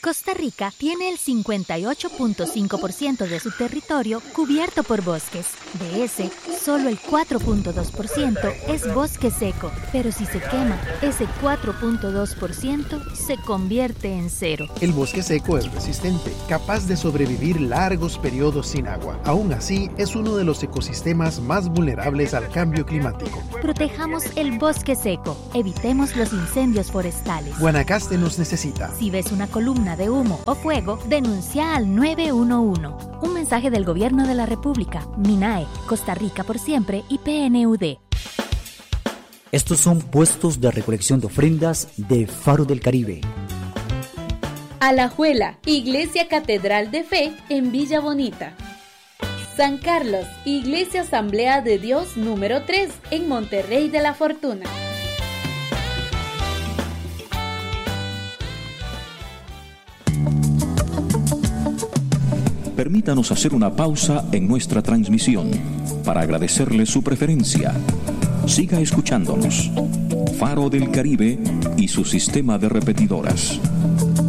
Costa Rica tiene el 58.5% de su territorio cubierto por bosques. De ese, solo el 4.2% es bosque seco, pero si se quema, ese 4.2% se convierte en cero. El bosque seco es resistente, capaz de sobrevivir largos periodos sin agua. Aún así, es uno de los ecosistemas más vulnerables al cambio climático. Protejamos el bosque seco, evitemos los incendios forestales. Guanacaste nos necesita. Si ves una columna de humo o fuego, denuncia al 911. Un mensaje del Gobierno de la República, MINAE, Costa Rica por siempre y PNUD. Estos son puestos de recolección de ofrendas de Faro del Caribe. Alajuela, Iglesia Catedral de Fe en Villa Bonita. San Carlos, Iglesia Asamblea de Dios número 3 en Monterrey de la Fortuna. Permítanos hacer una pausa en nuestra transmisión para agradecerle su preferencia. Siga escuchándonos. Faro del Caribe y su sistema de repetidoras.